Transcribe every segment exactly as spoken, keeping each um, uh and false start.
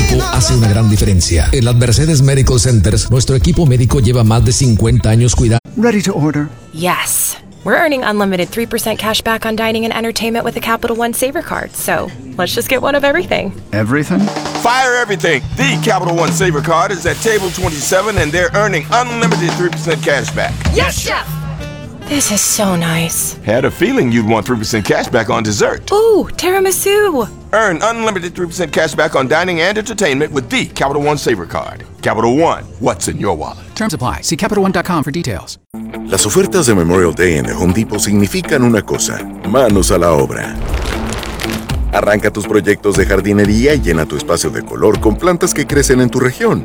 equipo hace una gran diferencia. En las Mercedes Medical Centers, nuestro equipo médico lleva más de cincuenta años cuidando. Ready to order. Yes. We're earning unlimited three percent cash back on dining and entertainment with the Capital One Saver Card. So, let's just get one of everything. Everything? Fire everything. The Capital One Saver Card is at table twenty-seven and they're earning unlimited three percent cash back. Yes, Chef! This is so nice. Had a feeling you'd want three percent cash back on dessert. Ooh, tiramisu! Earn unlimited three percent cash back on dining and entertainment with the Capital One Saver Card. Capital One, what's in your wallet? Terms apply. See Capital One dot com for details. Las ofertas de Memorial Day en The Home Depot significan una cosa: manos a la obra. Arranca tus proyectos de jardinería y llena tu espacio de color con plantas que crecen en tu región.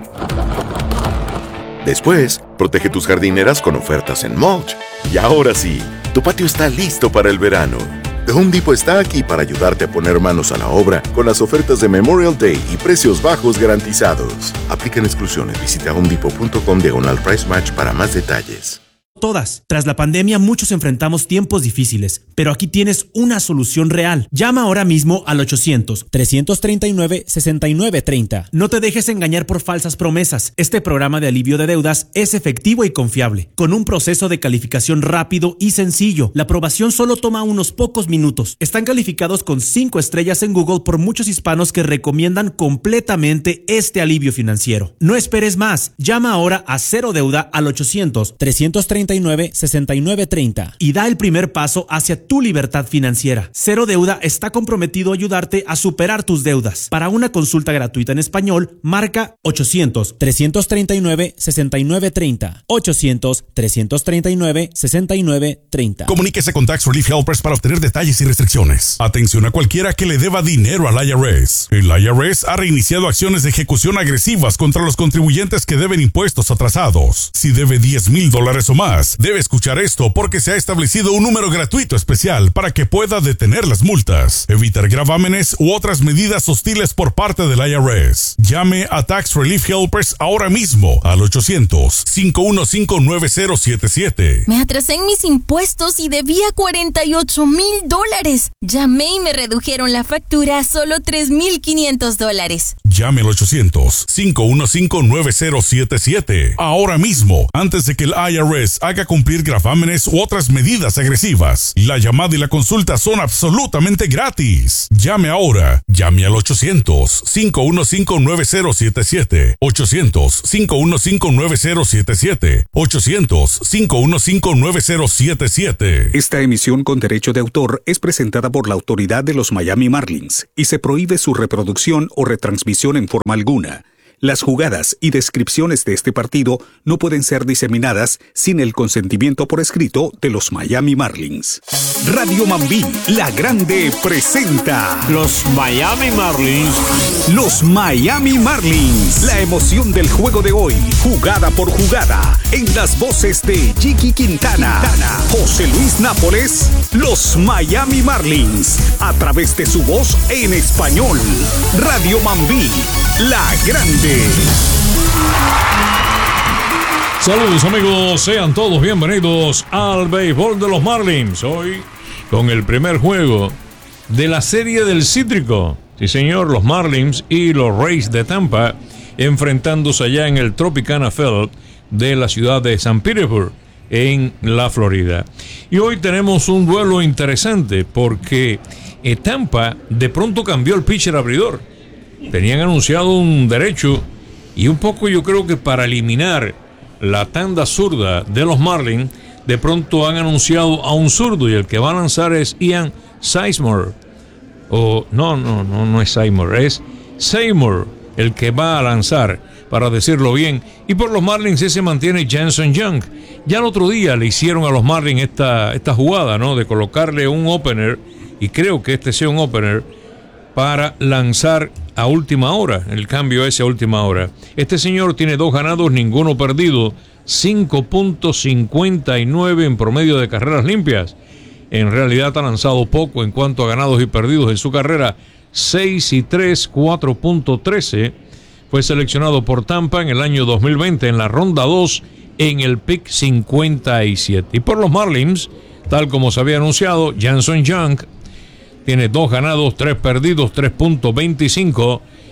Después, protege tus jardineras con ofertas en mulch. Y ahora sí, tu patio está listo para el verano. The Home Depot está aquí para ayudarte a poner manos a la obra con las ofertas de Memorial Day y precios bajos garantizados. Aplican exclusiones. Visita homedepot punto com diagonal price match para más detalles. Todas. Tras la pandemia, muchos enfrentamos tiempos difíciles, pero aquí tienes una solución real. Llama ahora mismo al ochocientos, trescientos treinta y nueve, sesenta y nueve treinta. No te dejes engañar por falsas promesas. Este programa de alivio de deudas es efectivo y confiable, con un proceso de calificación rápido y sencillo. La aprobación solo toma unos pocos minutos. Están calificados con cinco estrellas en Google por muchos hispanos que recomiendan completamente este alivio financiero. No esperes más. Llama ahora a Cero Deuda al ochocientos, trescientos treinta y nueve, sesenta y nueve treinta y da el primer paso hacia tu libertad financiera. Cero Deuda está comprometido a ayudarte a superar tus deudas. Para una consulta gratuita en español, marca ochocientos, trescientos treinta y nueve, sesenta y nueve treinta. ochocientos, trescientos treinta y nueve, sesenta y nueve treinta. Comuníquese con Tax Relief Helpers para obtener detalles y restricciones. Atención a cualquiera que le deba dinero al I R S. El I R S ha reiniciado acciones de ejecución agresivas contra los contribuyentes que deben impuestos atrasados. Si debe diez mil dólares o más, debe escuchar esto porque se ha establecido un número gratuito especial para que pueda detener las multas, evitar gravámenes u otras medidas hostiles por parte del I R S. Llame a Tax Relief Helpers ahora mismo al ochocientos, cinco uno cinco, nueve cero siete siete. Me atrasé en mis impuestos y debía cuarenta y ocho mil dólares. Llamé y me redujeron la factura a solo tres mil quinientos dólares. Llame al ochocientos, cinco uno cinco, nueve cero siete siete ahora mismo, antes de que el I R S haga cumplir gravámenes u otras medidas agresivas. La llamada y la consulta son absolutamente gratis. Llame ahora. Llame al ochocientos, cinco uno cinco, nueve cero siete siete. ochocientos, cinco uno cinco, nueve cero siete siete. ochocientos, cinco uno cinco, nueve cero siete siete. Esta emisión con derecho de autor es presentada por la autoridad de los Miami Marlins y se prohíbe su reproducción o retransmisión en forma alguna. Las jugadas y descripciones de este partido no pueden ser diseminadas sin el consentimiento por escrito de los Miami Marlins. Radio Mambí, la grande, presenta los Miami Marlins. Los Miami Marlins. La emoción del juego de hoy, jugada por jugada, en las voces de Jiki Quintana, Quintana, José Luis Nápoles, los Miami Marlins, a través de su voz en español. Radio Mambí, la grande. Saludos amigos, sean todos bienvenidos al béisbol de los Marlins. Hoy con el primer juego de la serie del Cítrico. Sí señor, los Marlins y los Rays de Tampa enfrentándose allá en el Tropicana Field de la ciudad de San Petersburg, en la Florida. Y hoy tenemos un duelo interesante porque eh, Tampa de pronto cambió el pitcher abridor. Tenían anunciado un derecho y un poco yo creo que para eliminar la tanda zurda de los Marlins, de pronto han anunciado a un zurdo y el que va a lanzar es Ian Sizemore. O no, no, no, no es Sizemore, es Seymour el que va a lanzar, para decirlo bien. Y por los Marlins se mantiene Jansen Young. Ya el otro día le hicieron a los Marlins esta, esta jugada, ¿no? De colocarle un opener, y creo que este sea un opener, para lanzar a última hora, el cambio ese a última hora. Este señor tiene dos ganados, ninguno perdido, cinco punto cincuenta y nueve en promedio de carreras limpias. En realidad ha lanzado poco en cuanto a ganados y perdidos en su carrera, seis y tres, cuatro punto trece. Fue seleccionado por Tampa en el año dos mil veinte en la ronda dos en el pick cincuenta y siete. Y por los Marlins, tal como se había anunciado, Jansen Young tiene dos ganados, tres perdidos, tres punto veinticinco.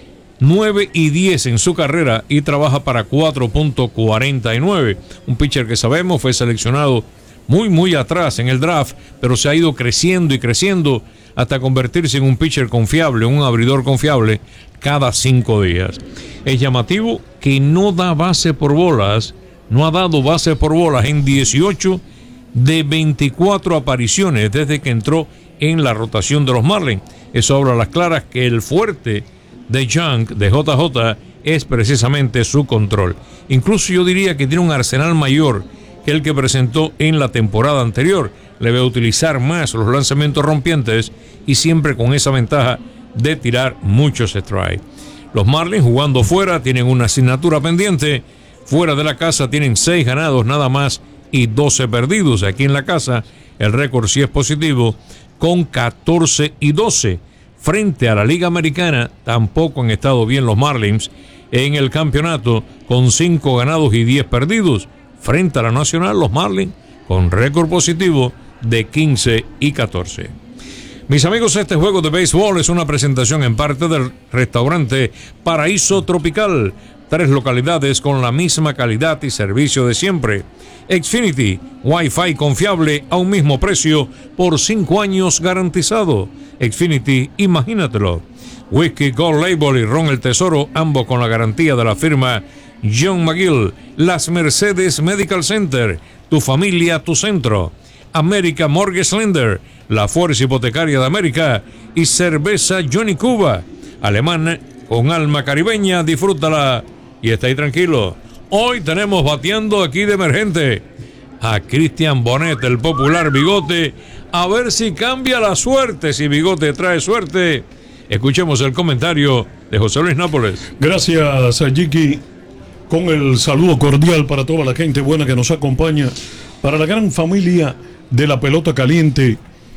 nueve y diez en su carrera y trabaja para cuatro punto cuarenta y nueve. Un pitcher que sabemos fue seleccionado muy, muy atrás en el draft, pero se ha ido creciendo y creciendo hasta convertirse en un pitcher confiable, un abridor confiable cada cinco días. Es llamativo que no da base por bolas, no ha dado base por bolas en dieciocho de veinticuatro apariciones desde que entró en la rotación de los Marlins. Eso habla a las claras que el fuerte de Young, de J J, es precisamente su control. Incluso yo diría que tiene un arsenal mayor que el que presentó en la temporada anterior. Le va a utilizar más los lanzamientos rompientes y siempre con esa ventaja de tirar muchos strikes. Los Marlins jugando fuera tienen una asignatura pendiente. Fuera de la casa tienen seis ganados nada más y doce perdidos. Aquí en la casa el récord sí es positivo con catorce y doce. Frente a la Liga Americana tampoco han estado bien los Marlins en el campeonato con cinco ganados y diez perdidos. Frente a la Nacional, los Marlins con récord positivo de quince y catorce. Mis amigos, este juego de béisbol es una presentación en parte del restaurante Paraíso Tropical. Tres localidades con la misma calidad y servicio de siempre. Xfinity, Wi-Fi confiable a un mismo precio por cinco años garantizado. Xfinity, imagínatelo. Whisky Gold Label y Ron el Tesoro, ambos con la garantía de la firma John McGill. Las Mercedes Medical Center, tu familia, tu centro. América Mortgage Lender, la fuerza hipotecaria de América. Y cerveza Johnny Cuba, alemana con alma caribeña, disfrútala y está ahí tranquilo. Hoy tenemos bateando aquí de emergente a Cristian Bonet, el popular Bigote, a ver si cambia la suerte, si Bigote trae suerte. Escuchemos el comentario de José Luis Nápoles. Gracias a Jiki, con el saludo cordial para toda la gente buena que nos acompaña, para la gran familia de la pelota caliente.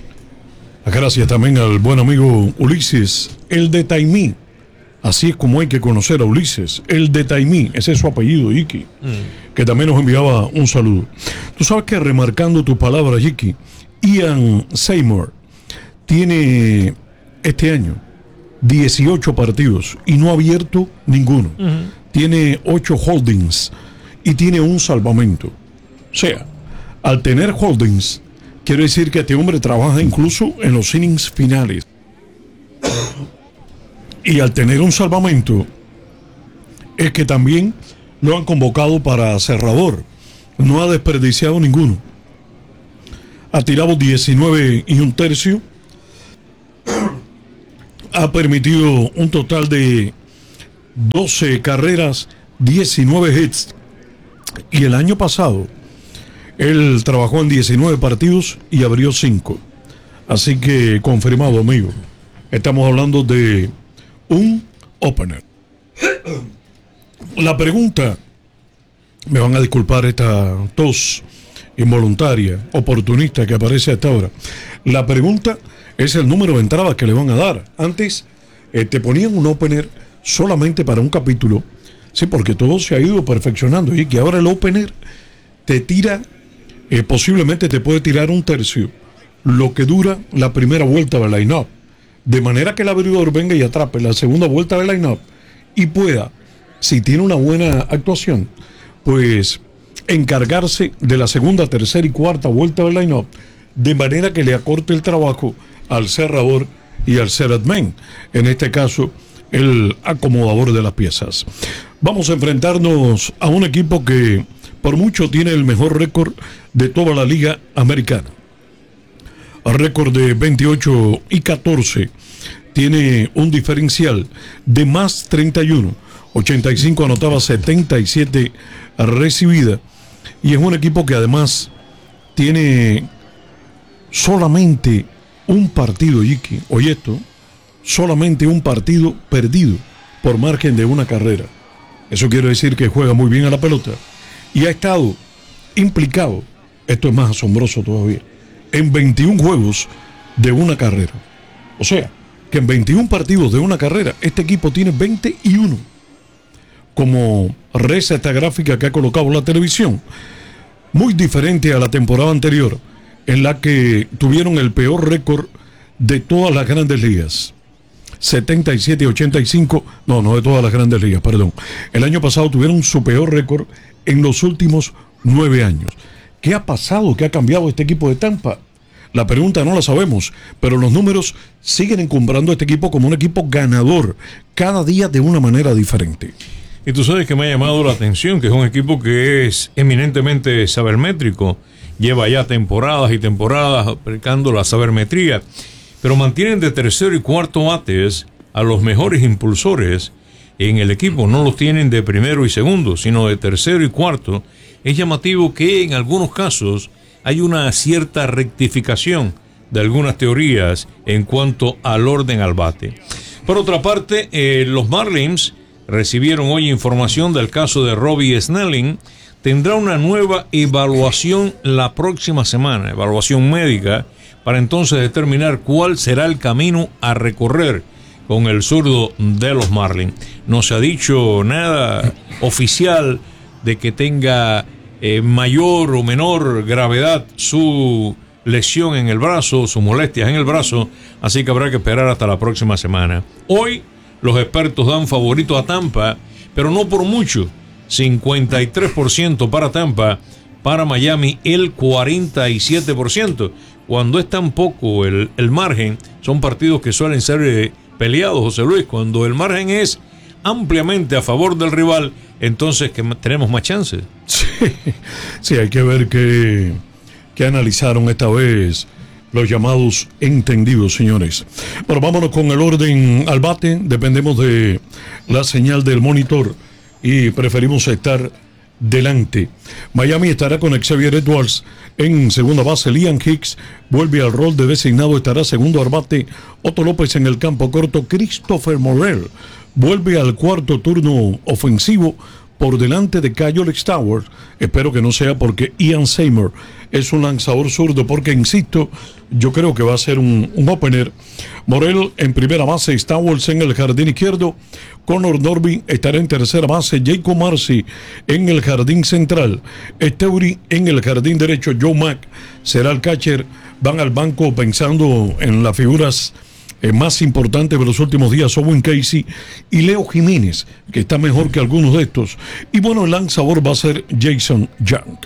Gracias también al buen amigo Ulises, el de Taimí. Así es como hay que conocer a Ulises, el de Taimí, ese es su apellido, Iki, mm. que también nos enviaba un saludo. Tú sabes que, remarcando tu palabra, Iki, Ian Seymour tiene este año dieciocho partidos y no ha abierto ninguno. Uh-huh. Tiene ocho holdings y tiene un salvamento. O sea, al tener holdings, quiere decir que este hombre trabaja incluso en los innings finales. Y al tener un salvamento, es que también lo han convocado para cerrador. No ha desperdiciado ninguno. Ha tirado diecinueve y un tercio. Ha permitido un total de doce carreras, diecinueve hits. Y el año pasado, él trabajó en diecinueve partidos y abrió cinco. Así que confirmado, amigo. Estamos hablando de un opener. La pregunta, me van a disculpar esta tos involuntaria, oportunista que aparece a esta hora. La pregunta es el número de entradas que le van a dar. Antes eh, te ponían un opener solamente para un capítulo, sí, porque todo se ha ido perfeccionando y que ahora el opener te tira, eh, posiblemente te puede tirar un tercio, lo que dura la primera vuelta del line-up. De manera que el abridor venga y atrape la segunda vuelta del line-up y pueda, si tiene una buena actuación, pues encargarse de la segunda, tercera y cuarta vuelta del line-up, de manera que le acorte el trabajo al cerrador y al third man, en este caso el acomodador de las piezas. Vamos a enfrentarnos a un equipo que por mucho tiene el mejor récord de toda la Liga Americana. Récord de veintiocho y catorce, tiene un diferencial de más treinta y uno, ochenta y cinco anotaba, setenta y siete recibida, y es un equipo que además tiene solamente un partido, Iki, oye esto, solamente un partido perdido por margen de una carrera. Eso quiere decir que juega muy bien a la pelota y ha estado implicado, esto es más asombroso todavía, en veintiún juegos de una carrera. O sea, que en veintiún partidos de una carrera, este equipo tiene veinte y uno. Como reza esta gráfica que ha colocado la televisión, muy diferente a la temporada anterior, en la que tuvieron el peor récord de todas las grandes ligas. setenta y siete y ochenta y cinco. No, no de todas las grandes ligas, perdón. El año pasado tuvieron su peor récord en los últimos nueve años. ¿Qué ha pasado? ¿Qué ha cambiado este equipo de Tampa? La pregunta no la sabemos, pero los números siguen encumbrando a este equipo como un equipo ganador, cada día de una manera diferente. Y tú sabes que me ha llamado la atención que es un equipo que es eminentemente sabermétrico. Lleva ya temporadas y temporadas aplicando la sabermetría, pero mantienen de tercero y cuarto bates a los mejores impulsores en el equipo. No los tienen de primero y segundo, sino de tercero y cuarto. Es llamativo que en algunos casos hay una cierta rectificación de algunas teorías en cuanto al orden al bate. Por otra parte, eh, los Marlins recibieron hoy información del caso de Robbie Snelling. Tendrá una nueva evaluación la próxima semana, evaluación médica, para entonces determinar cuál será el camino a recorrer con el zurdo de los Marlins. No se ha dicho nada oficial de que tenga eh, mayor o menor gravedad su lesión en el brazo, sus molestias en el brazo, así que habrá que esperar hasta la próxima semana. Hoy los expertos dan favorito a Tampa, pero no por mucho. cincuenta y tres por ciento para Tampa, para Miami el cuarenta y siete por ciento. Cuando es tan poco el, el margen, son partidos que suelen ser eh, peleados, José Luis. Cuando el margen es ampliamente a favor del rival, entonces que tenemos más chances. Sí, sí, hay que ver qué, qué analizaron esta vez los llamados entendidos, señores. Bueno, vámonos con el orden al bate. Dependemos de la señal del monitor y preferimos estar delante. Miami estará con Xavier Edwards en segunda base. Liam Hicks vuelve al rol de designado, estará segundo al bate. Otto López en el campo corto. Christopher Morel vuelve al cuarto turno ofensivo por delante de Kyle Stowers. Espero que no sea porque Ian Seymour es un lanzador zurdo, porque insisto, yo creo que va a ser un, un opener. Morel en primera base, Stowers en el jardín izquierdo, Connor Norby estará en tercera base, Jacob Marcy en el jardín central, Esteury en el jardín derecho, Joe Mack será el catcher. Van al banco pensando en las figuras Eh, más importante de los últimos días, Owen Casey y Leo Jiménez, que está mejor que algunos de estos. Y bueno, el lanzador va a ser Jason Young.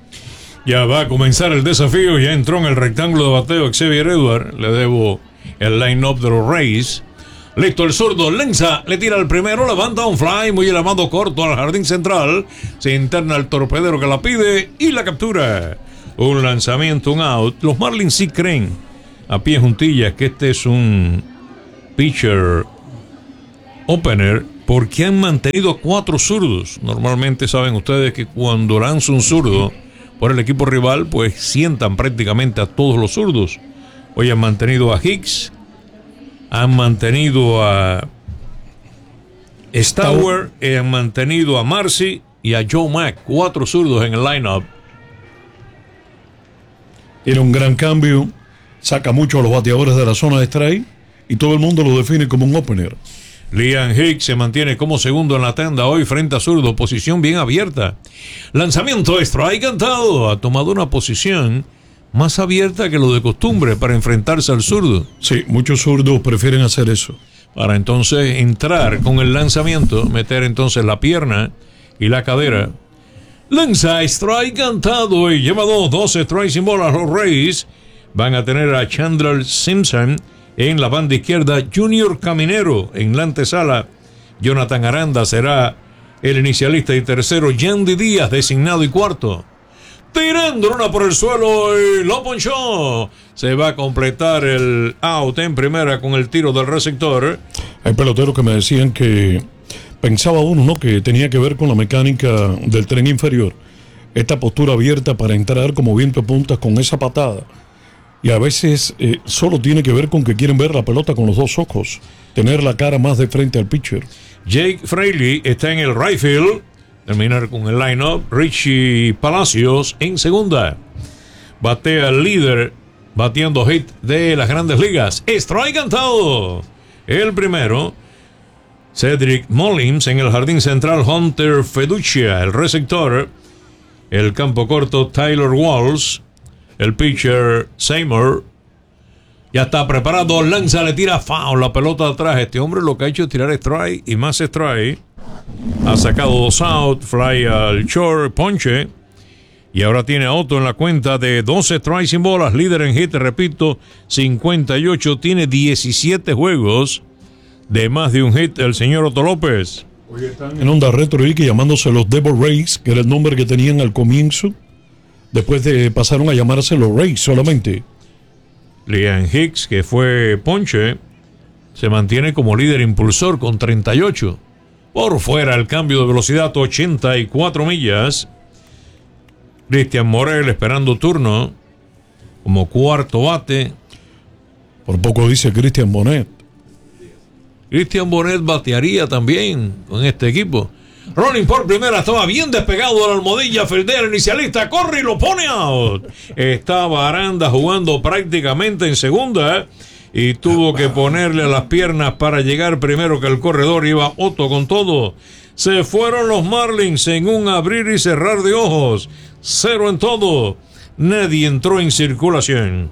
Ya va a comenzar el desafío, ya entró en el rectángulo de bateo Xavier Edwards. Le debo el line-up de los Rays. Listo, el zurdo lanza, le tira el primero, levanta un fly muy elevado corto al jardín central. Se interna el torpedero que la pide y la captura. Un lanzamiento, un out. Los Marlins sí creen a pie juntillas que este es un pitcher opener, porque han mantenido a cuatro zurdos. Normalmente saben ustedes que cuando lanza un zurdo por el equipo rival, pues sientan prácticamente a todos los zurdos. Hoy han mantenido a Hicks, han mantenido a Stowers, han mantenido a Marcy y a Joe Mack, cuatro zurdos en el lineup. Era un gran cambio. Saca mucho a los bateadores de la zona de strike y todo el mundo lo define como un opener. Liam Hicks se mantiene como segundo en la tanda hoy frente a zurdo, posición bien abierta. Lanzamiento strike cantado. Ha tomado una posición más abierta que lo de costumbre para enfrentarse al zurdo. Sí, muchos zurdos prefieren hacer eso. Para entonces entrar con el lanzamiento, meter entonces la pierna y la cadera. Lanza strike cantado y lleva dos, dos strikes sin bola a los Rays. Van a tener a Chandler Simpson en la banda izquierda, Junior Caminero en la antesala. Jonathan Aranda será el inicialista y tercero, Yandy Díaz designado y cuarto. Tirando una por el suelo y lo ponchó. Se va a completar el out en primera con el tiro del receptor. Hay peloteros que me decían que pensaba uno, ¿no?, que tenía que ver con la mecánica del tren inferior. Esta postura abierta para entrar como viento de puntas con esa patada. Y a veces eh, solo tiene que ver con que quieren ver la pelota con los dos ojos, tener la cara más de frente al pitcher. Jake Fraley está en el right field, terminar con el line-up. Richie Palacios en segunda. Batea el líder, bateando hit de las grandes ligas. Strike cantado. El primero, Cedric Mullins en el jardín central, Hunter Feduccia, el receptor. El campo corto, Tyler Walsh. El pitcher Seymour. Ya está preparado, lanza, le tira foul, la pelota atrás. Este hombre lo que ha hecho es tirar strike y más strike. Ha sacado dos out, fly al short, ponche. Y ahora tiene a Otto en la cuenta de doce strikes sin bolas, líder en hit, repito, cincuenta y ocho. Tiene diecisiete juegos de más de un hit el señor Otto López. Hoy están en onda retro y llamándose los Devil Rays, que era el nombre que tenían al comienzo. Después de pasaron a llamarse los Rays solamente. Liam Hicks, que fue ponche, se mantiene como líder impulsor con treinta y ocho. Por fuera el cambio de velocidad, ochenta y cuatro millas. Christian Morel esperando turno como cuarto bate. Por poco dice Christian Bonet. Christian Bonet batearía también con este equipo. Rolling por primera, estaba bien despegado de la almohadilla, fildea el inicialista, corre y lo pone out. Estaba Aranda jugando prácticamente en segunda y tuvo que ponerle las piernas para llegar primero que el corredor. Iba Otto con todo. Se fueron los Marlins en un abrir y cerrar de ojos. Cero en todo. Nadie entró en circulación.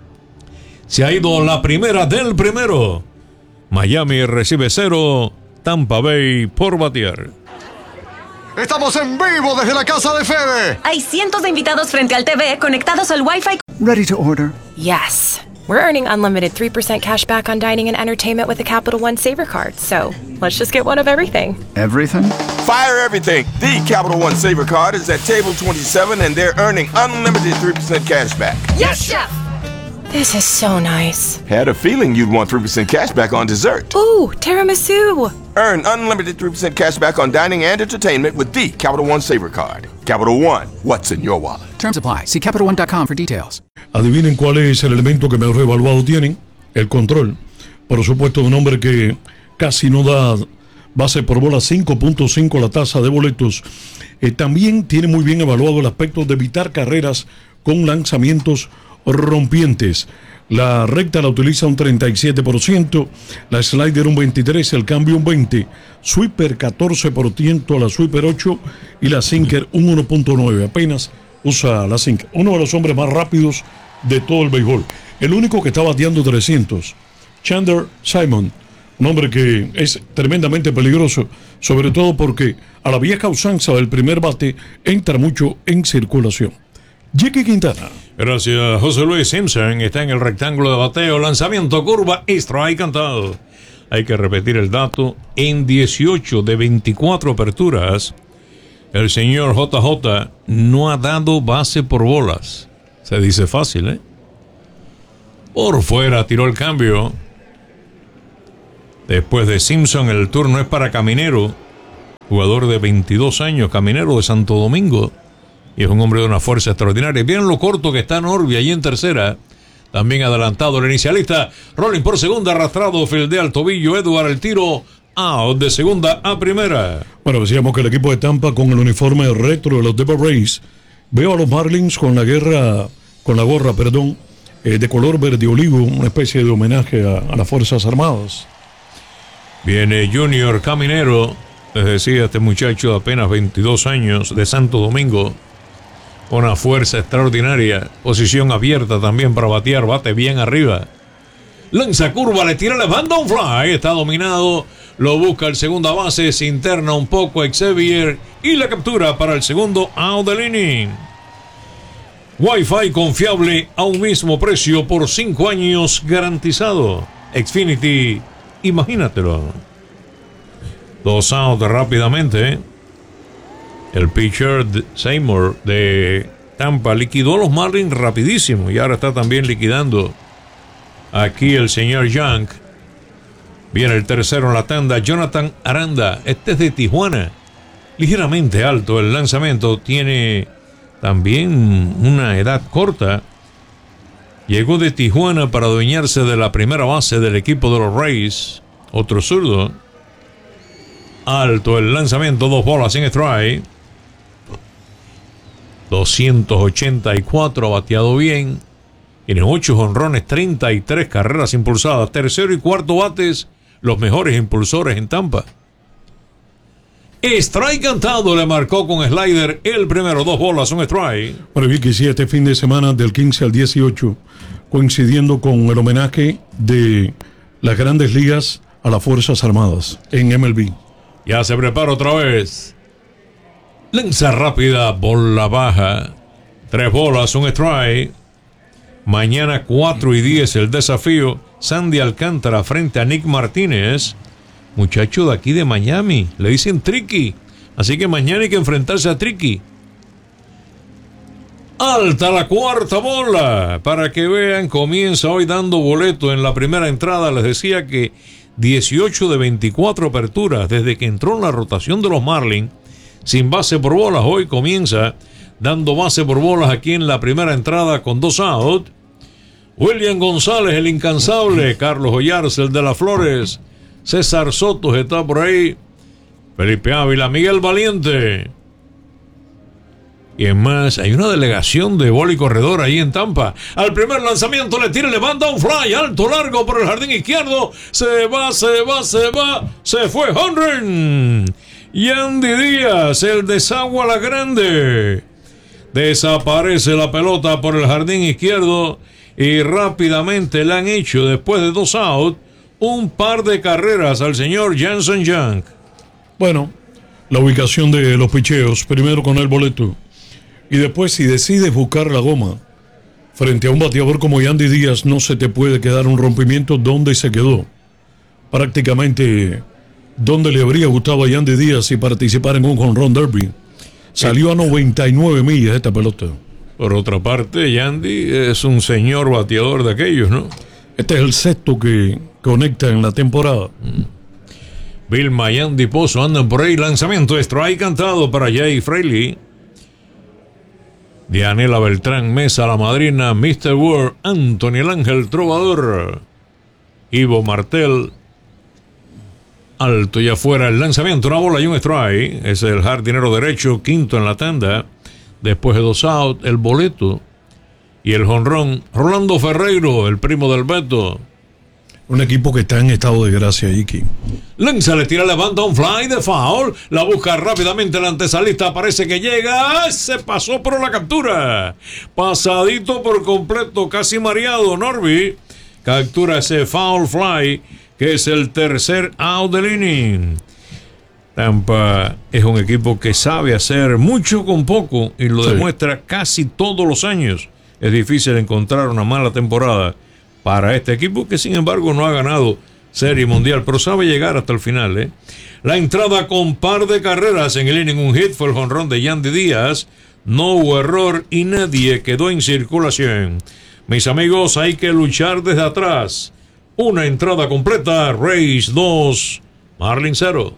Se ha ido la primera del primero. Miami recibe cero. Tampa Bay por batear. Estamos en vivo desde la casa de Fede. Hay cientos de invitados frente al T V conectados al Wi-Fi. Ready to order. Yes. We're earning unlimited three percent cash back on dining and entertainment with the Capital One Saver Card. So, let's just get one of everything. Everything? Fire everything. The Capital One Saver Card is at table twenty-seven and they're earning unlimited three percent cash back. Yes, Chef! This is so nice. Had a feeling you'd want three percent cash back on dessert. Ooh, tiramisu. Earn unlimited three percent cash back on dining and entertainment with the Capital One Saver Card. Capital One, what's in your wallet? Terms apply. See Capital One dot com for details. Adivinen cuál es el elemento que mejor evaluado tienen. El control. Por supuesto, un hombre que casi no da base por bola, cinco punto cinco la tasa de boletos. Eh, también tiene muy bien evaluado el aspecto de evitar carreras con lanzamientos rompientes. La recta la utiliza un treinta y siete por ciento, la slider un veintitrés por ciento, el cambio un veinte por ciento, sweeper catorce por ciento, la sweeper ocho por ciento y la sinker un uno punto nueve por ciento. Apenas usa la sinker. Uno de los hombres más rápidos de todo el béisbol. El único que está bateando trescientos. Chandler Simon, un hombre que es tremendamente peligroso, sobre todo porque a la vieja usanza del primer bate entra mucho en circulación. Jackie Quintana. Gracias, José Luis Simpson. Está en el rectángulo de bateo. Lanzamiento, curva, strike cantado. Hay que repetir el dato. En dieciocho de veinticuatro aperturas, el señor J J no ha dado base por bolas. Se dice fácil, ¿eh? Por fuera tiró el cambio. Después de Simpson, el turno es para Caminero. Jugador de veintidós años, Caminero de Santo Domingo. Y es un hombre de una fuerza extraordinaria. Bien lo corto que está Norby allí en tercera. También adelantado el inicialista. Rolling por segunda, arrastrado, fildea al tobillo. Edward, el tiro out de segunda a primera. Bueno, decíamos que el equipo de Tampa con el uniforme retro de los Devil Rays. Veo a los Marlins con la guerra, con la gorra, perdón, eh, de color verde olivo, una especie de homenaje a, a las Fuerzas Armadas. Viene Junior Caminero, les decía, este muchacho de apenas veintidós años, de Santo Domingo. Una fuerza extraordinaria. Posición abierta también para batear. Bate bien arriba. Lanza curva, le tira, le manda un fly. Está dominado. Lo busca el segunda base. Se interna un poco Xavier. Y la captura para el segundo out del inning. Wi-Fi confiable a un mismo precio por cinco años garantizado. Xfinity, imagínatelo. Dos outs rápidamente. El pitcher Seymour de Tampa liquidó a los Marlins rapidísimo y ahora está también liquidando aquí el señor Young. Viene el tercero en la tanda, Jonathan Aranda. Este es de Tijuana. Ligeramente alto el lanzamiento. Tiene también una edad corta. Llegó de Tijuana para adueñarse de la primera base del equipo de los Rays. Otro zurdo. Alto el lanzamiento, dos bolas sin strike. doscientos ochenta y cuatro, ha bateado bien. Tiene ocho jonrones, treinta y tres carreras impulsadas. Tercero y cuarto bates, los mejores impulsores en Tampa. Strike cantado, le marcó con slider el primero. Dos bolas, un strike. Bueno, vi que sí, este fin de semana del quince al dieciocho, coincidiendo con el homenaje de las Grandes Ligas a las Fuerzas Armadas en M L B. Ya se prepara otra vez. Lanza rápida, bola baja. Tres bolas, un strike. Mañana cuatro y diez el desafío. Sandy Alcántara frente a Nick Martínez. Muchacho de aquí de Miami. Le dicen Tricky. Así que mañana hay que enfrentarse a Tricky. Alta la cuarta bola. Para que vean, comienza hoy dando boleto en la primera entrada. Les decía que dieciocho de veinticuatro aperturas desde que entró en la rotación de los Marlins. Sin base por bolas. Hoy comienza dando base por bolas aquí en la primera entrada con dos out. William González, el incansable. Carlos Ollarse, el de las Flores. César Sotos está por ahí. Felipe Ávila, Miguel Valiente. Y en más, hay una delegación de bola y corredor ahí en Tampa. Al primer lanzamiento le tira, le manda un fly alto, largo por el jardín izquierdo. Se va, se va, se va. Se fue home run. Yandy Díaz, el desagua la grande. Desaparece la pelota por el jardín izquierdo. Y rápidamente le han hecho, después de dos outs, un par de carreras al señor Jansen Young. Bueno, la ubicación de los picheos, primero con el boleto. Y después, si decides buscar la goma frente a un bateador como Yandy Díaz, no se te puede quedar un rompimiento donde se quedó. Prácticamente donde le habría gustado a Yandy Díaz si participar en un home run derby. Salió a noventa y nueve millas esta pelota. Por otra parte, Yandy es un señor bateador de aquellos, ¿no? Este es el sexto que conecta en la temporada. Mm. Vilma, Yandy, Pozo andan por ahí. Lanzamiento, strike cantado para Jay Fraley. Dianela Beltrán Mesa, la madrina. mister World, Anthony el Ángel Trovador. Ivo Martel. Alto y afuera el lanzamiento, una bola y un strike. Es el jardinero derecho, quinto en la tanda. Después de dos outs, el boleto y el jonrón. Rolando Ferreiro, el primo del Beto. Un equipo que está en estado de gracia, Iki. Lanza, le tira, levanta un fly de foul. La busca rápidamente el antesalista. Parece que llega. Se pasó por la captura. Pasadito por completo, casi mareado. Norby captura ese foul fly, que es el tercer out del inning. Tampa es un equipo que sabe hacer mucho con poco y lo sí. demuestra casi todos los años. Es difícil encontrar una mala temporada para este equipo, que sin embargo no ha ganado Serie Mundial, pero sabe llegar hasta el final, ¿eh? La entrada con par de carreras en el inning, un hit, fue el jonrón de Yandy Díaz. No hubo error y nadie quedó en circulación. Mis amigos, hay que luchar desde atrás. Una entrada completa, Rays dos, Marlins cero.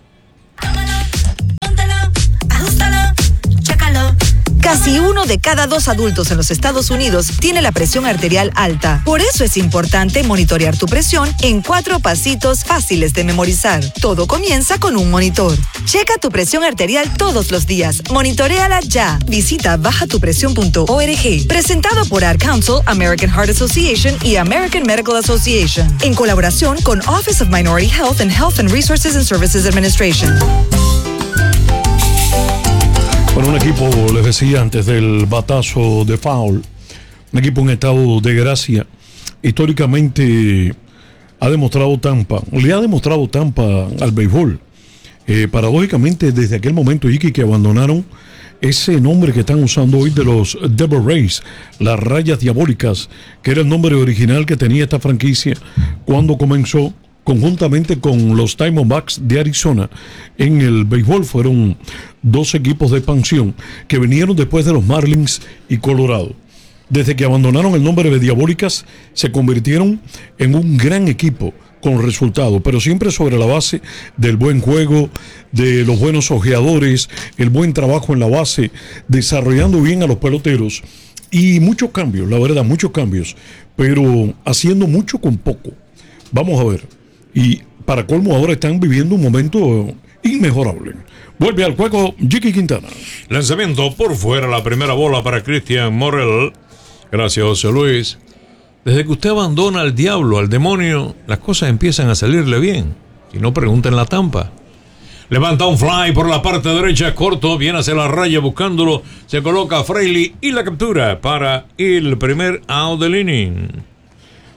Casi uno de cada dos adultos en los Estados Unidos tiene la presión arterial alta. Por eso es importante monitorear tu presión en cuatro pasitos fáciles de memorizar. Todo comienza con un monitor. Checa tu presión arterial todos los días. Monitoréala ya. Visita baja tu presión punto org. Presentado por Ad Council, American Heart Association y American Medical Association. En colaboración con Office of Minority Health and Health and Resources and Services Administration. Bueno, un equipo, les decía antes del batazo de foul, un equipo en estado de gracia. Históricamente ha demostrado Tampa, le ha demostrado Tampa al béisbol. Eh, paradójicamente, desde aquel momento, Iki, que abandonaron ese nombre que están usando hoy de los Devil Rays, las rayas diabólicas, que era el nombre original que tenía esta franquicia cuando comenzó, conjuntamente con los Diamondbacks de Arizona. En el béisbol fueron dos equipos de expansión que vinieron después de los Marlins y Colorado. Desde que abandonaron el nombre de Diabólicas, se convirtieron en un gran equipo con resultados, pero siempre sobre la base del buen juego, de los buenos ojeadores, el buen trabajo en la base, desarrollando bien a los peloteros y muchos cambios, la verdad, muchos cambios, pero haciendo mucho con poco. Vamos a ver. Y para colmo ahora están viviendo un momento inmejorable. Vuelve al juego Jiki Quintana. Lanzamiento por fuera, la primera bola para Christian Morel. Gracias, José Luis. Desde que usted abandona al diablo, al demonio, las cosas empiezan a salirle bien. Si no, pregunten la Tampa. Levanta un fly por la parte derecha, corto, viene hacia la raya buscándolo. Se coloca Fraley y la captura para el primer out del inning.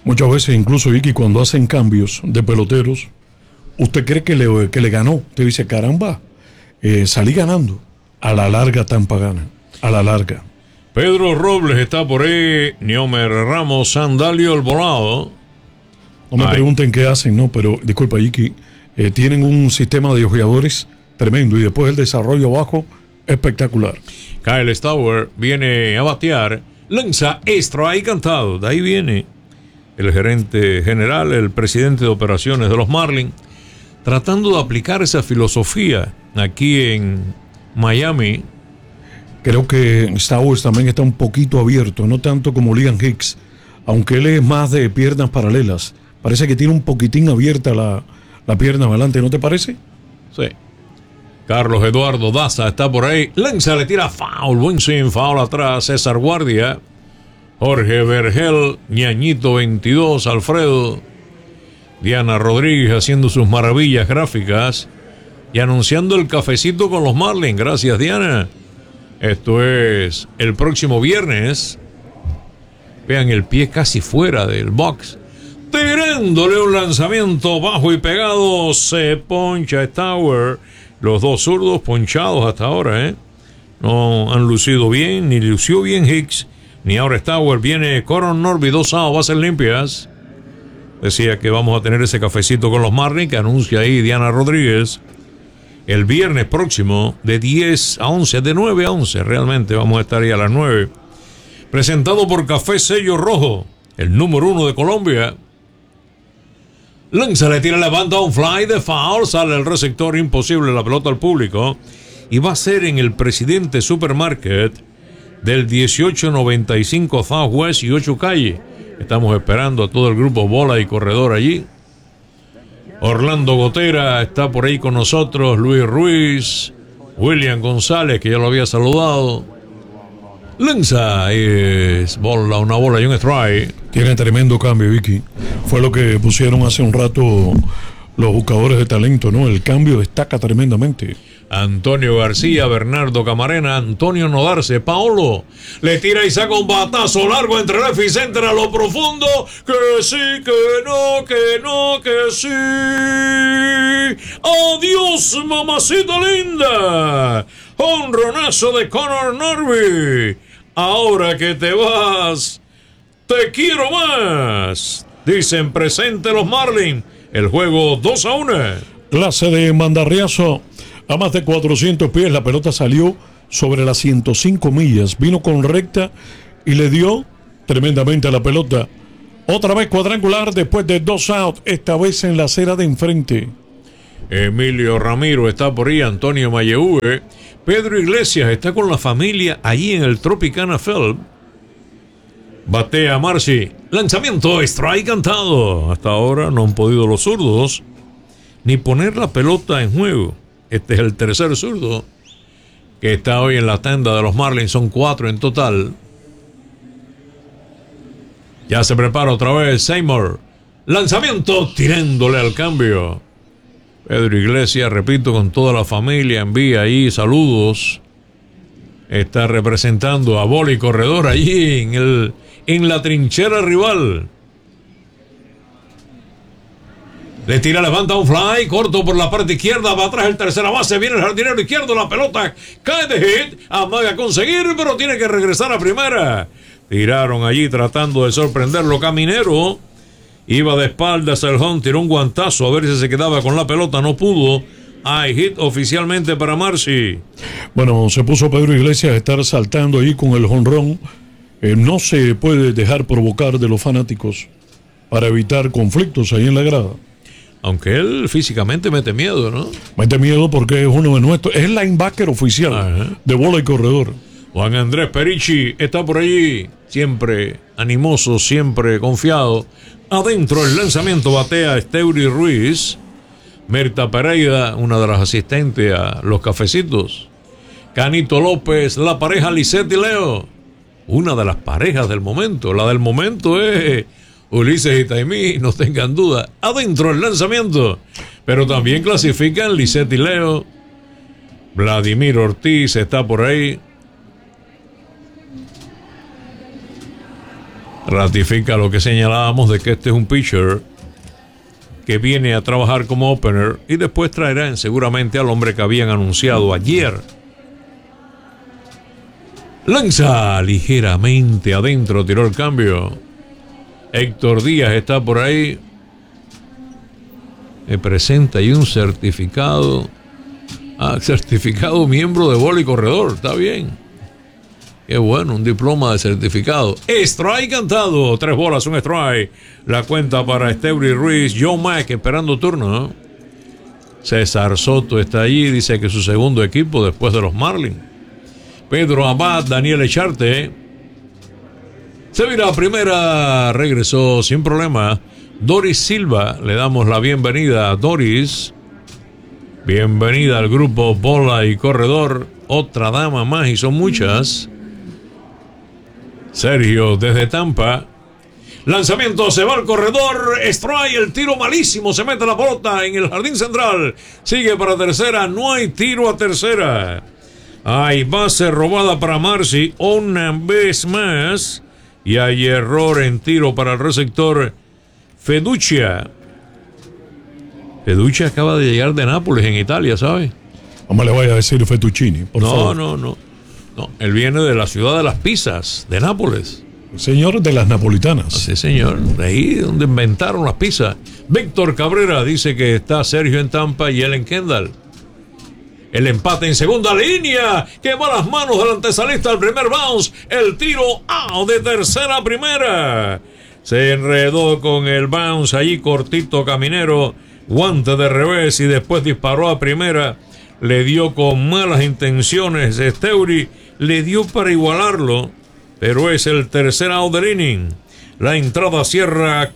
Muchas veces, incluso Vicky, cuando hacen cambios de peloteros, usted cree que le, que le ganó. Usted dice, caramba, eh, salí ganando. A la larga Tampa gana. A la larga. Pedro Robles está por ahí. Niomer Ramos, Sandalio Alborado. No me Ay. pregunten qué hacen, no, pero disculpa, Vicky, eh, tienen un sistema de jugadores tremendo y después el desarrollo abajo espectacular. Kyle Stauer viene a batear, lanza extra y cantado. De ahí viene el gerente general, el presidente de operaciones de los Marlins, tratando de aplicar esa filosofía aquí en Miami. Creo que Stauer también está un poquito abierto, no tanto como Liam Hicks, aunque él es más de piernas paralelas. Parece que tiene un poquitín abierta la, la pierna adelante, ¿no te parece? Sí. Carlos Eduardo Daza está por ahí. Lanza, le tira foul. Buen swing, foul atrás. César Guardia. Jorge Vergel. Ñañito veintidós. Alfredo. Diana Rodríguez haciendo sus maravillas gráficas. Y anunciando el cafecito con los Marlins. Gracias, Diana. Esto es el próximo viernes. Vean el pie casi fuera del box. Tirándole un lanzamiento bajo y pegado. Se poncha Stauer. Los dos zurdos ponchados hasta ahora, ¿eh? No han lucido bien, ni lució bien Hicks, ni ahora Stauer. Viene Coron Norby, dos outs, bases limpias. Decía que vamos a tener ese cafecito con los Marlins, que anuncia ahí Diana Rodríguez. El viernes próximo, de diez a once, de nueve a once, realmente vamos a estar ahí a las nueve. Presentado por Café Sello Rojo, el número uno de Colombia. Lanza, le tira, levanta un fly de foul, sale el receptor, imposible la pelota al público. Y va a ser en el Presidente Supermarket del dieciocho noventa y cinco Southwest y ocho Calle. Estamos esperando a todo el grupo Bola y Corredor allí. Orlando Gotera está por ahí con nosotros, Luis Ruiz, William González, que ya lo había saludado. Lanza, es bola, una bola y un strike. Tiene tremendo cambio, Vicky. Fue lo que pusieron hace un rato los buscadores de talento, ¿no? El cambio destaca tremendamente. Antonio García, Bernardo Camarena, Antonio Nodarse, Paolo le tira y saca un batazo largo entre left y center a lo profundo. Que sí, que no, que no, que sí. Adiós, mamacita linda. Honronazo de Connor Norby. Ahora que te vas, te quiero más. Dicen presente los Marlins. El juego dos a uno. Clase de mandarriazo a más de cuatrocientos pies. La pelota salió sobre las ciento cinco millas. Vino con recta y le dio tremendamente a la pelota. Otra vez cuadrangular después de dos outs. Esta vez en la acera de enfrente. Emilio Ramiro está por ahí. Antonio Mayehue. Pedro Iglesias está con la familia allí en el Tropicana Field. Batea Marcy. Lanzamiento, strike cantado. Hasta ahora no han podido los zurdos ni poner la pelota en juego. Este es el tercer zurdo que está hoy en la tanda de los Marlins. Son cuatro en total. Ya se prepara otra vez Seymour. Lanzamiento, tirándole al cambio. Pedro Iglesias, repito, con toda la familia, envía ahí saludos. Está representando a Bola y Corredor allí en, el, en la trinchera rival. Le tira, levanta un fly, corto por la parte izquierda, va atrás el tercera base, viene el jardinero izquierdo, la pelota cae de hit, amaga a conseguir, pero tiene que regresar a primera. Tiraron allí tratando de sorprenderlo Caminero. Iba de espaldas el home, tiró un guantazo a ver si se quedaba con la pelota, no pudo. Hay hit oficialmente para Marcy. Bueno, se puso Pedro Iglesias a estar saltando ahí con el jonrón. Eh, no se puede dejar provocar de los fanáticos para evitar conflictos ahí en la grada. Aunque él físicamente mete miedo, ¿no? Mete miedo porque es uno de nuestros. Es linebacker oficial. Ajá. De Bola y Corredor. Juan Andrés Perici está por allí. Siempre animoso, siempre confiado. Adentro el lanzamiento batea Esteuri Ruiz. Mirta Pereira, una de las asistentes a los cafecitos. Canito López, la pareja Lisette y Leo. Una de las parejas del momento. La del momento es Ulises y Taimí, no tengan duda. Adentro el lanzamiento. Pero también clasifican Lisette y Leo. Vladimir Ortiz está por ahí. ratifica lo que señalábamos de que este es un pitcher que viene a trabajar como opener y después traerán seguramente al hombre que habían anunciado ayer. Lanza ligeramente adentro, tiró el cambio. Héctor Díaz está por ahí. Me presenta ahí un certificado. Ah, certificado miembro de bola y corredor. Está bien. Qué bueno, un diploma de certificado. Strike cantado. Tres bolas, un strike. La cuenta para Esteury Ruiz. Joe Mack esperando turno, ¿no? César Soto está allí. Dice que su segundo equipo después de los Marlins. Pedro Abad, Daniel Echarte. Se vira a primera. Regresó sin problema. Doris Silva. Le damos la bienvenida a Doris. Bienvenida al grupo Bola y Corredor. Otra dama más y son muchas. Sergio desde Tampa. Lanzamiento, se va al corredor. Strike, el tiro malísimo. Se mete la pelota en el jardín central. Sigue para tercera. No hay tiro a tercera. Hay base robada para Marcy. Una vez más. Y hay error en tiro para el receptor Feduccia. Feduccia acaba de llegar de Nápoles, en Italia, ¿sabe? No me le vaya a decir Fettuccini, por no, favor. No, no, no. Él viene de la ciudad de las pizzas, de Nápoles. Señor de las napolitanas. Sí, señor. De ahí donde inventaron las pizzas. Víctor Cabrera dice que está Sergio en Tampa y él en Kendall. El empate en segunda línea. Quema las manos del antesalista al primer bounce. El tiro out de tercera a primera. Se enredó con el bounce allí cortito Caminero. Guante de revés y después disparó a primera. Le dio con malas intenciones. Esteury le dio para igualarlo. Pero es el tercer out del inning. La entrada cierra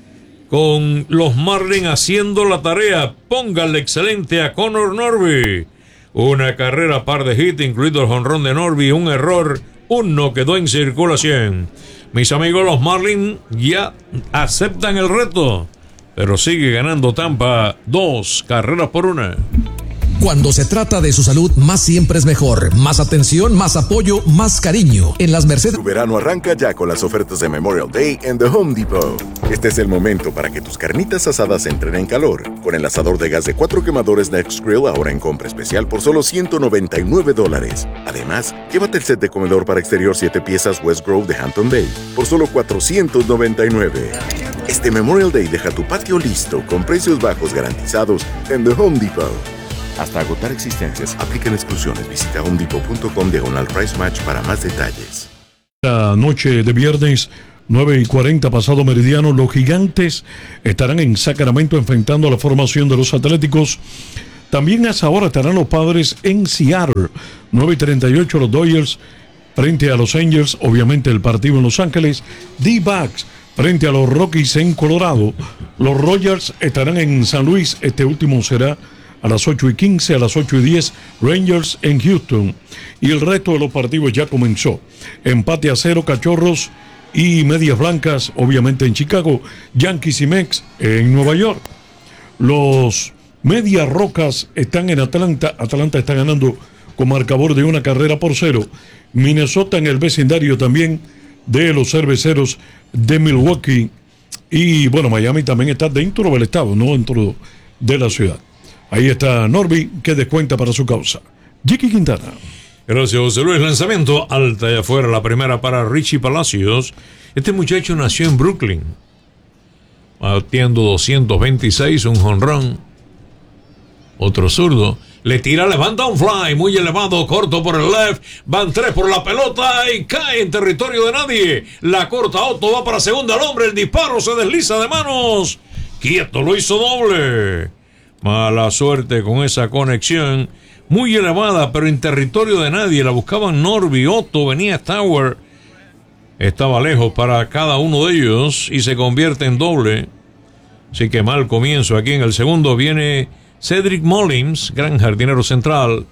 con los Marlins haciendo la tarea. Póngale excelente a Connor Norby. Una carrera, par de hits, incluido el jonrón de Norby, un error, uno quedó en circulación. Mis amigos los Marlins ya aceptan el reto, pero sigue ganando Tampa dos carreras por una. Cuando se trata de su salud, más siempre es mejor. Más atención, más apoyo, más cariño. En las Mercedes... Tu verano arranca ya con las ofertas de Memorial Day en The Home Depot. Este es el momento para que tus carnitas asadas entren en calor. Con el asador de gas de cuatro quemadores Next Grill ahora en compra especial por solo ciento noventa y nueve dólares. Además, llévate el set de comedor para exterior siete piezas West Grove de Hampton Bay por solo cuatrocientos noventa y nueve. Este Memorial Day deja tu patio listo con precios bajos garantizados en The Home Depot. Hasta agotar existencias, aplican exclusiones. Visita homedepot.com diagonal price match para más detalles. La noche de viernes, nueve y cuarenta pasado meridiano, los Gigantes estarán en Sacramento enfrentando a la formación de los Atléticos. También a esa hora estarán los Padres en Seattle. nueve y treinta y ocho los Dodgers frente a los Angels. Obviamente el partido en Los Ángeles. D-Backs frente a los Rockies en Colorado. Los Royals estarán en San Luis. Este último será a las ocho y quince, a las ocho y diez, Rangers en Houston. Y el resto de los partidos ya comenzó. Empate a cero, Cachorros y Medias Blancas, obviamente en Chicago. Yankees y Mets en Nueva York. Los Medias Rocas están en Atlanta. Atlanta está ganando con marcador de una carrera por cero. Minnesota en el vecindario también de los Cerveceros de Milwaukee. Y bueno, Miami también está dentro del estado, no dentro de la ciudad. Ahí está Norby, que descuenta para su causa. Jiki Quintana. Gracias, José Luis. Lanzamiento alta y afuera. La primera para Richie Palacios. Este muchacho nació en Brooklyn. Batiendo doscientos veintiséis, un jonrón. Otro zurdo. Le tira, levanta un fly muy elevado, corto por el left. Van tres por la pelota y cae en territorio de nadie. La corta Otto, va para segunda al hombre. El disparo se desliza de manos. Quieto, lo hizo doble. Mala suerte con esa conexión. Muy elevada, pero en territorio de nadie. La buscaban Norby, Otto, venía Tower. Estaba lejos para cada uno de ellos y se convierte en doble. Así que mal comienzo aquí en el segundo. Viene Cedric Mullins, gran jardinero central.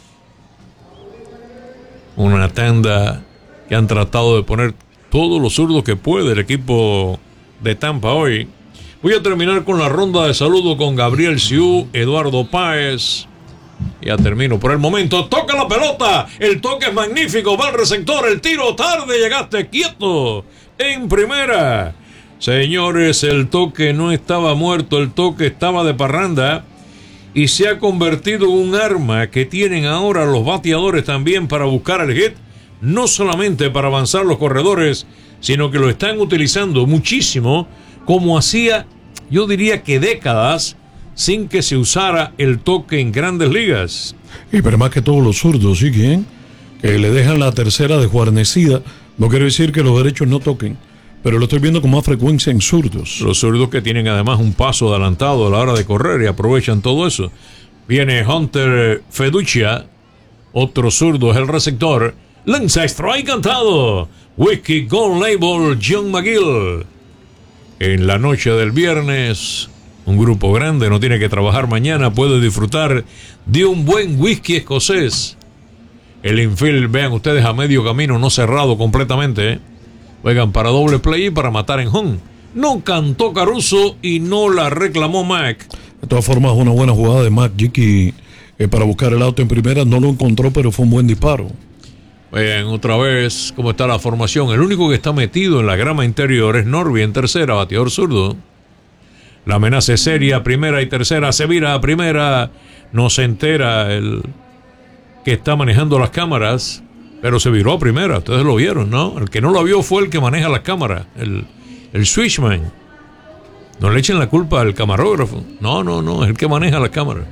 Una tanda que han tratado de poner todos los zurdos que puede el equipo de Tampa hoy. Voy a terminar con la ronda de saludo con Gabriel Siú, Eduardo Páez. Ya termino por el momento. Toca la pelota. El toque es magnífico. Va el receptor. El tiro tarde. Llegaste quieto. en primera. Señores, el toque no estaba muerto, el toque estaba de parranda y se ha convertido en un arma que tienen ahora los bateadores también para buscar el hit, no solamente para avanzar los corredores, sino que lo están utilizando muchísimo, como hacía, yo diría que décadas, sin que se usara el toque en grandes ligas. Y pero más que todos los zurdos, ¿sí quién? Que le dejan la tercera desguarnecida, no quiere decir que los derechos no toquen, pero lo estoy viendo con más frecuencia en zurdos. Los zurdos que tienen además un paso adelantado a la hora de correr y aprovechan todo eso. Viene Hunter Feduccia, otro zurdo es el receptor. Lanza strike cantado. Whiskey Gold Label John McGill. En la noche del viernes, un grupo grande no tiene que trabajar mañana, puede disfrutar de un buen whisky escocés. El infield, vean ustedes, a medio camino, no cerrado completamente, ¿eh? Juegan para doble play y para matar en home. No cantó Caruso y no la reclamó Mac. De todas formas, una buena jugada de Mac Jicky eh, para buscar el auto en primera. No lo encontró, pero fue un buen disparo. Bien, otra vez, ¿cómo está la formación? El único que está metido en la grama interior es Norby en tercera, bateador zurdo. La amenaza es seria, primera y tercera, se vira a primera. No se entera el que está manejando las cámaras, pero se viró a primera, ustedes lo vieron, ¿no? El que no lo vio fue el que maneja las cámaras, el, el switchman. No le echen la culpa al camarógrafo. No, no, no, es el que maneja las cámaras.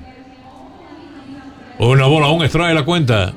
Una bola, un extrae la cuenta.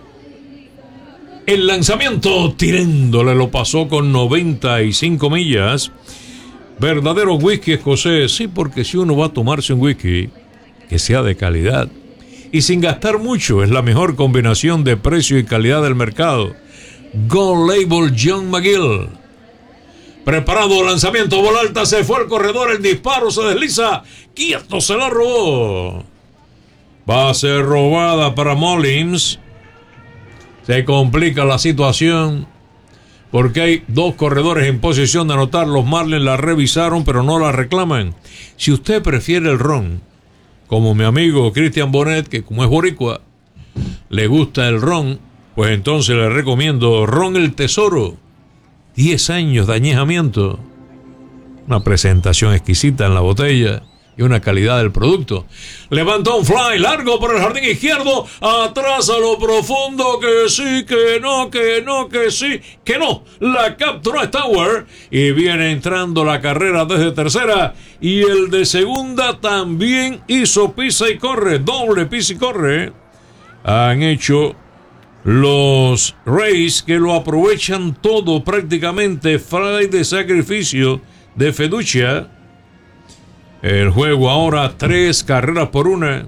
El lanzamiento, tirándole, lo pasó con noventa y cinco millas. Verdadero whisky escocés. Sí, porque si uno va a tomarse un whisky, que sea de calidad y sin gastar mucho, es la mejor combinación de precio y calidad del mercado. Gold Label John McGill. Preparado, lanzamiento, bola alta, se fue el corredor, el disparo se desliza, quieto, se la robó. Va a ser robada para Mullins. Se complica la situación porque hay dos corredores en posición de anotar. Los Marlins la revisaron, pero no la reclaman. Si usted prefiere el ron, como mi amigo Christian Bonet, que como es boricua, le gusta el ron, pues entonces le recomiendo Ron El Tesoro. diez años de añejamiento. Una presentación exquisita en la botella y una calidad del producto. Levantó un fly largo por el jardín izquierdo, atrás a lo profundo, que sí, que no, que no, que sí, que no. La capturó Stauer y viene entrando la carrera desde tercera, y el de segunda también hizo pisa y corre, doble pisa y corre. Han hecho los Rays, que lo aprovechan todo prácticamente. Fly de sacrificio de Feduccia. El juego ahora tres carreras por una.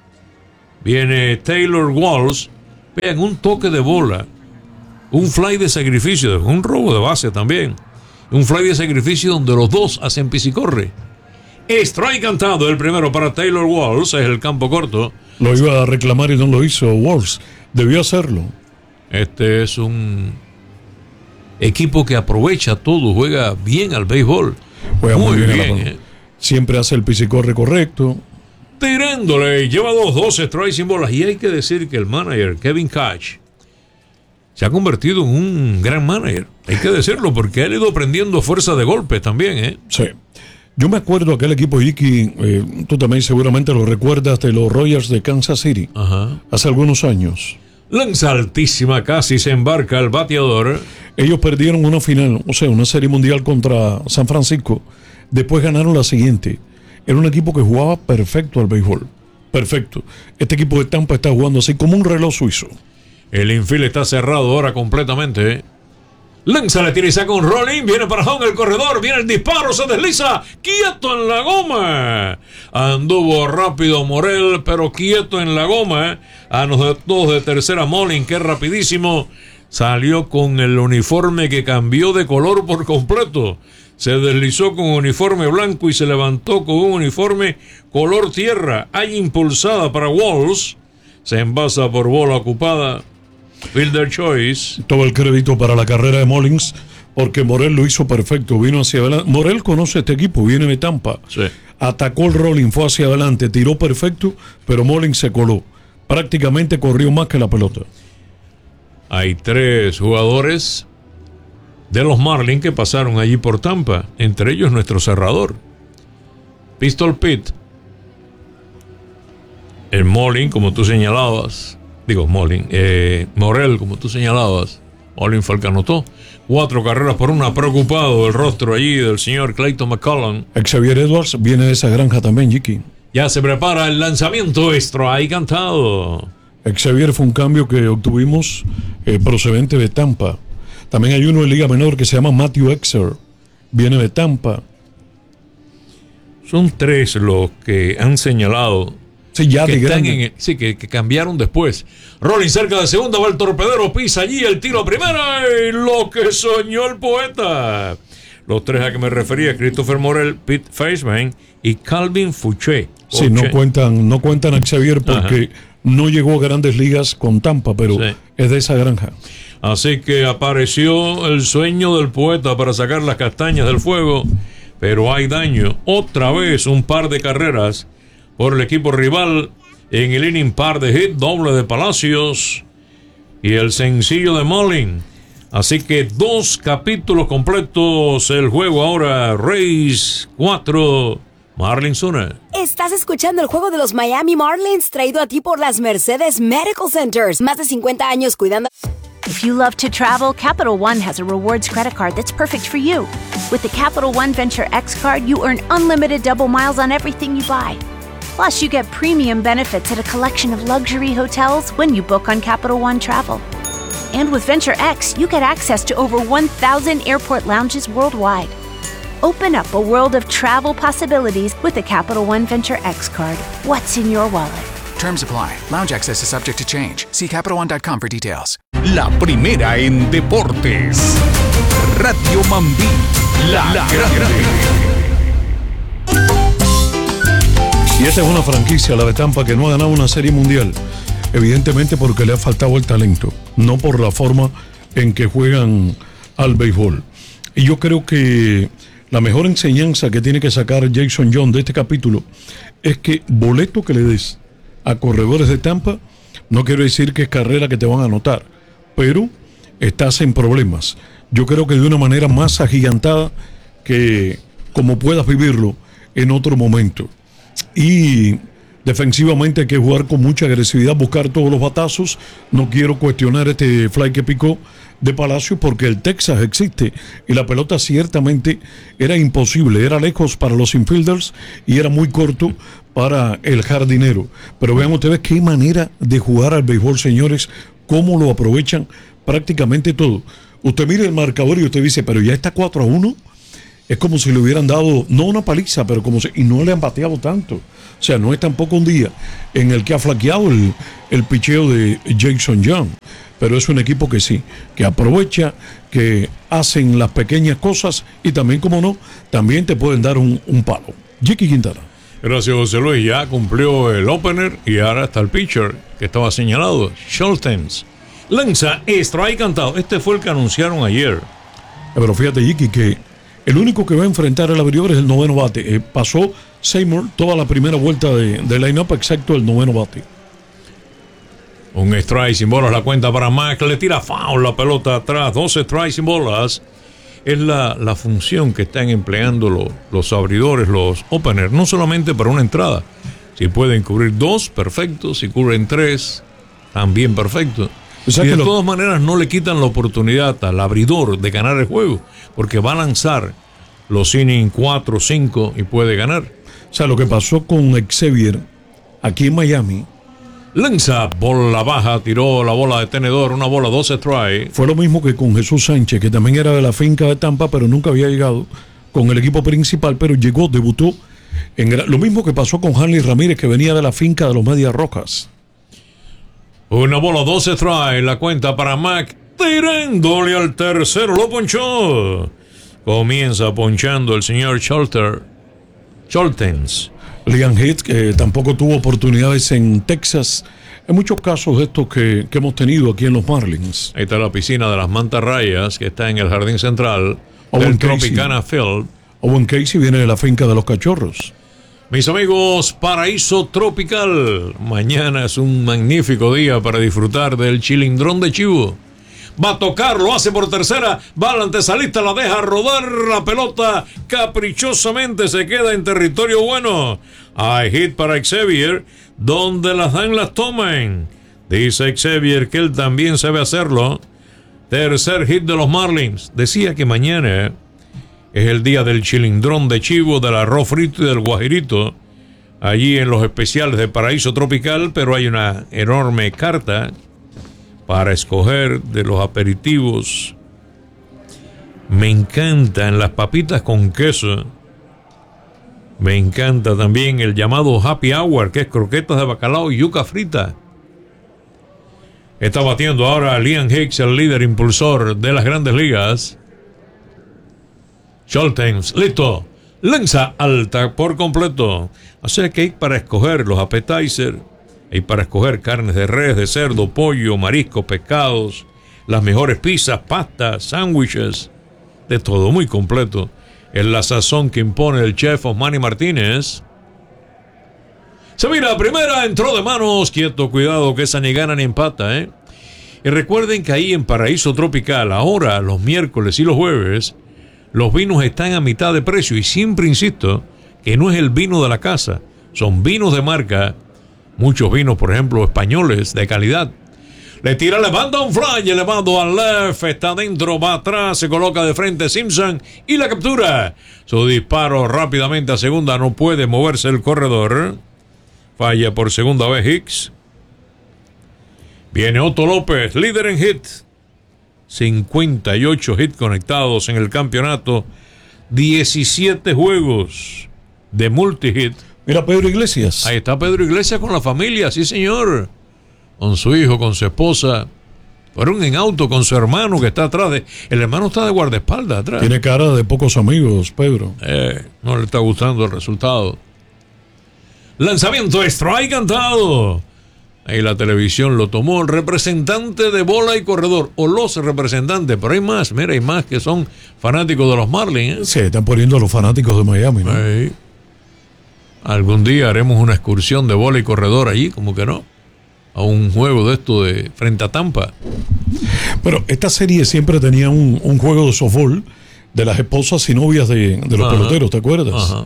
Viene Taylor Walls. Vean, un toque de bola, un fly de sacrificio, un robo de base también, un fly de sacrificio donde los dos hacen pis y corre. Strike cantado, el primero para Taylor Walls, es el campo corto. Lo iba a reclamar y no lo hizo Walls. Debió hacerlo. Este es un equipo que aprovecha todo, juega bien al béisbol. Juega muy, muy bien, bien eh. Siempre hace el pisicorre correcto. Tirándole, lleva dos, dos strikes sin bolas. Y hay que decir que el manager, Kevin Cash, se ha convertido en un gran manager. Hay que decirlo, porque él ha ido aprendiendo fuerza de golpe también, ¿eh? Sí. Yo me acuerdo aquel equipo, Iki, eh, tú también seguramente lo recuerdas, de los Royals de Kansas City. Ajá. Hace algunos años. Lanza altísima, casi se embarca el bateador. Ellos perdieron una final, o sea, una serie mundial contra San Francisco. Después ganaron la siguiente. Era un equipo que jugaba perfecto al béisbol. Perfecto. Este equipo de Tampa está jugando así como un reloj suizo. El infield está cerrado ahora completamente. Lanza, le tira y saca un rolling. Viene para home el corredor. Viene el disparo. Se desliza. Quieto en la goma. Anduvo rápido Morel, pero quieto en la goma. A los dos de tercera, Mullins, que es rapidísimo. Salió con el uniforme que cambió de color por completo. Se deslizó con uniforme blanco y se levantó con un uniforme color tierra. Hay impulsada para Walls. Se envasa por bola ocupada. Fielder choice. Todo el crédito para la carrera de Mullins, porque Morel lo hizo perfecto. Vino hacia adelante. Morel conoce este equipo, viene de Tampa. Sí. Atacó el rolling, fue hacia adelante, tiró perfecto, pero Mullins se coló. Prácticamente corrió más que la pelota. Hay tres jugadores de los Marlins que pasaron allí por Tampa, entre ellos nuestro cerrador, Pistol Pete. El Molin, como tú señalabas, digo Molin, eh, Morel, como tú señalabas, Molin fue el que anotó. Cuatro carreras por una, preocupado el rostro allí del señor Clayton McCollum. Xavier Edwards viene de esa granja también, Jiki. Ya se prepara el lanzamiento, strike cantado. Xavier fue un cambio que obtuvimos eh, procedente de Tampa. También hay uno en Liga Menor que se llama Matthew Exer, viene de Tampa. Son tres los que han señalado. Sí, ya que de están grande. en, sí, que, que cambiaron después. Rolling cerca de segunda, va el torpedero, pisa allí el tiro a primera y lo que soñó el poeta. Los tres a que me refería, Christopher Morel, Pete Faceman y Calvin Fouché. Sí, no cuentan, no cuentan a Xavier porque Ajá. no llegó a grandes ligas con Tampa, pero sí. es de esa granja. Así que apareció el sueño del poeta para sacar las castañas del fuego, pero hay daño. Otra vez un par de carreras por el equipo rival en el inning, par de hit, doble de Palacios y el sencillo de Mullin. Así que dos capítulos completos el juego ahora. Rays cuatro, Marlins uno. Estás escuchando el juego de los Miami Marlins, traído a ti por las Mercedes Medical Centers. Más de cincuenta años cuidando. If you love to travel, Capital One has a rewards credit card that's perfect for you. With the Capital One Venture X card, you earn unlimited double miles on everything you buy. Plus, you get premium benefits at a collection of luxury hotels when you book on Capital One Travel. And with Venture X, you get access to over one thousand airport lounges worldwide. Open up a world of travel possibilities with the Capital One Venture X card. What's in your wallet? Terms apply. Lounge access is subject to change. See Capital One dot com for details. La primera en deportes. Radio Mambí, la, la grande. Y esta es una franquicia, la de Tampa, que no ha ganado una serie mundial. Evidentemente porque le ha faltado el talento, no por la forma en que juegan al béisbol. Y yo creo que la mejor enseñanza que tiene que sacar Jason John de este capítulo es que boleto que le des a corredores de Tampa no quiero decir que es carrera que te van a anotar, pero estás en problemas. Yo creo que de una manera más agigantada que como puedas vivirlo en otro momento. Y defensivamente hay que jugar con mucha agresividad, buscar todos los batazos. No quiero cuestionar este fly que picó de Palacio porque el Texas existe y la pelota ciertamente era imposible, era lejos para los infielders y era muy corto para el jardinero. Pero vean ustedes qué manera de jugar al béisbol, señores, cómo lo aprovechan prácticamente todo. Usted mire el marcador y usted dice, pero ya está cuatro a uno. Es como si le hubieran dado, no una paliza, pero como si, y no le han bateado tanto. O sea, no es tampoco un día en el que ha flaqueado el, el picheo de Jason Young. Pero es un equipo que sí, que aprovecha, que hacen las pequeñas cosas y también, como no, también te pueden dar un, un palo. Jiki Quintana. Gracias, José Luis. Ya cumplió el opener y ahora está el pitcher que estaba señalado, Schultens. Lanza, strike cantado. Este fue el que anunciaron ayer. Pero fíjate, Jiki, que el único que va a enfrentar el abridor es el noveno bate. Eh, pasó Seymour toda la primera vuelta de, de line-up, excepto el noveno bate. Un strike sin bolas, la cuenta para Mac, le tira foul la pelota atrás, dos strikes sin bolas. Es la, la función que están empleando lo, los abridores, los openers, no solamente para una entrada. Si pueden cubrir dos, perfecto. Si cubren tres, también perfecto. O sea, y de lo... todas maneras no le quitan la oportunidad al abridor de ganar el juego, porque va a lanzar los innings cuatro, cinco y puede ganar. O sea, lo que pasó con Xavier aquí en Miami. Lanza, bola baja, tiró la bola de tenedor, una bola, dos strikes. Fue lo mismo que con Jesús Sánchez, que también era de la finca de Tampa, pero nunca había llegado con el equipo principal, pero llegó, debutó. En, lo mismo que pasó con Hanley Ramírez, que venía de la finca de los Medias Rojas. Una bola, dos strikes, la cuenta para Mac, tirándole al tercero, lo ponchó. Comienza ponchando el señor Scholter, Scholtens. Liam Heath, que tampoco tuvo oportunidades en Texas. Hay muchos casos de estos que, que hemos tenido aquí en los Marlins. Ahí está la piscina de las Mantarrayas, que está en el jardín central Owen del Tropicana Field. Owen Casey viene de la finca de los Cachorros. Mis amigos, Paraíso Tropical. Mañana es un magnífico día para disfrutar del chilindrón de chivo. Va a tocar, lo hace por tercera. Va al antesalista, la deja rodar. La pelota caprichosamente se queda en territorio bueno. Hay hit para Xavier. Donde las dan, las toman. Dice Xavier que él también sabe hacerlo. Tercer hit de los Marlins. Decía que mañana es el día del chilindrón de chivo, del arroz frito y del guajirito. Allí en los especiales de Paraíso Tropical, pero hay una enorme carta para escoger de los aperitivos. Me encantan las papitas con queso. Me encanta también el llamado Happy Hour, que es croquetas de bacalao y yuca frita. Está batiendo ahora Liam Hicks, el líder impulsor de las Grandes Ligas. Schultz, listo. Lanza alta por completo. O sea que hay para escoger los appetizers, hay para escoger carnes de res, de cerdo, pollo, marisco, pescados, las mejores pizzas, pastas, sándwiches, de todo, muy completo. Es la sazón que impone el chef Osmani Martínez. Se mira a primera, entró de manos, quieto, cuidado que esa ni gana ni empata, ¿eh? Y recuerden que ahí en Paraíso Tropical, ahora los miércoles y los jueves, los vinos están a mitad de precio y siempre insisto que no es el vino de la casa, son vinos de marca, muchos vinos, por ejemplo, españoles de calidad. Le tira, levanta un fly, elevado al left, está dentro, va atrás, se coloca de frente Simpson y la captura. Su disparo rápidamente a segunda, no puede moverse el corredor. Falla por segunda vez Hicks. Viene Otto López, líder en hit. cincuenta y ocho hits conectados en el campeonato. diecisiete juegos de multi-hit. Mira Pedro Iglesias. Ahí está Pedro Iglesias con la familia, sí señor. Con su hijo, con su esposa. Fueron en auto con su hermano que está atrás. De, el hermano está de guardaespaldas atrás. Tiene cara de pocos amigos, Pedro. Eh, no le está gustando el resultado. Lanzamiento, strike cantado. Ahí la televisión lo tomó el representante de bola y corredor, o los representantes, pero hay más, mira, hay más que son fanáticos de los Marlins, ¿eh? Se están poniendo a los fanáticos de Miami, ¿no? Sí. Algún día haremos una excursión de bola y corredor allí, como que no, a un juego de esto de frente a Tampa. Pero esta serie siempre tenía un, un juego de softball de las esposas y novias de, de los Ajá. peloteros, ¿te acuerdas? Ajá.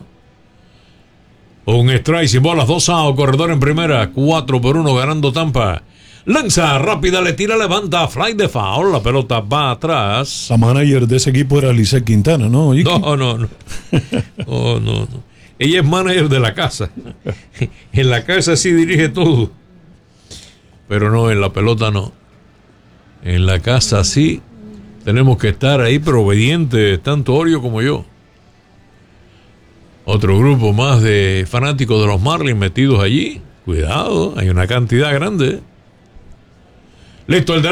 Un strike sin bolas, dos out, corredor en primera, cuatro por uno ganando Tampa. Lanza rápida, le tira, levanta, fly de foul, la pelota va atrás. La manager de ese equipo era Lisette Quintana, ¿no? Iki? No, no, no. Oh, no, no. Ella es manager de la casa. En la casa sí dirige todo. Pero no, en la pelota no. En la casa sí tenemos que estar ahí, pero obedientes, tanto Orio como yo. Otro grupo más de fanáticos de los Marlins metidos allí. Cuidado, hay una cantidad grande. Listo, el de